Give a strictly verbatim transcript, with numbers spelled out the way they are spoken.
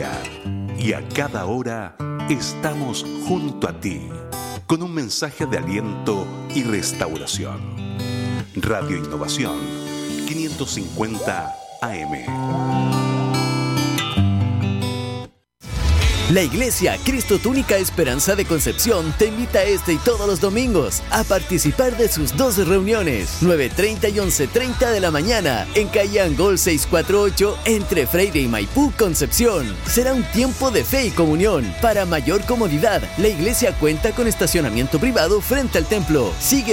día y a cada hora estamos junto a ti con un mensaje de aliento y restauración. Radio Innovación quinientos cincuenta A M. La Iglesia Cristo Tu Única Esperanza de Concepción te invita este y todos los domingos a participar de sus dos reuniones, nueve treinta y once treinta de la mañana, en calle Angol seiscientos cuarenta y ocho, entre Freire y Maipú, Concepción. Será un tiempo de fe y comunión. Para mayor comodidad, la iglesia cuenta con estacionamiento privado frente al templo. Sigue